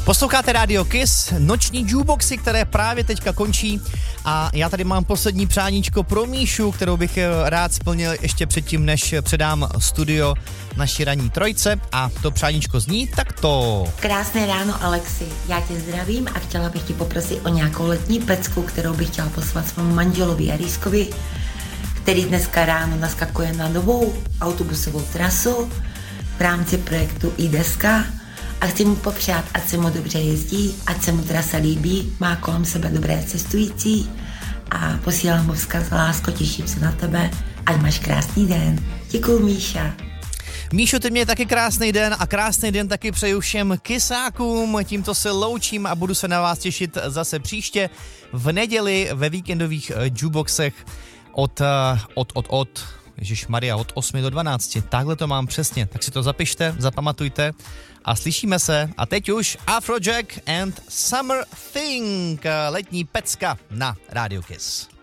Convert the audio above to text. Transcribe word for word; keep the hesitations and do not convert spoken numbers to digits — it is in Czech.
Posloucháte Radio Kiss, noční jukeboxy, které právě teďka končí a já tady mám poslední přáníčko pro Míšu, kterou bych rád splnil ještě předtím, než předám studio naší ranní trojce a to přáníčko zní takto. Krásné ráno, Alexi, já tě zdravím a chtěla bych ti poprosit o nějakou letní pecku, kterou bych chtěla poslat svému manželovi Jarískovi, který dneska ráno naskakuje na novou autobusovou trasu v rámci projektu iDeska a chci mu popřát, ať se mu dobře jezdí, ať se mu trasa líbí, má kolem sebe dobré cestující a posílám mu vzkaz, lásko, těším se na tebe, ať máš krásný den. Děkuju, Míša. Míšo, ty mě taky krásný den a krásný den taky přeju všem kysákům. Tímto se loučím a budu se na vás těšit zase příště v neděli ve víkendových jukeboxech od, od, od, od, ježišmarja, od osmi do dvanácti. Takhle to mám přesně, tak si to zapište, zapamatujte a slyšíme se. A teď už Afrojack and Summer Thing, letní pecka na Radio Kiss.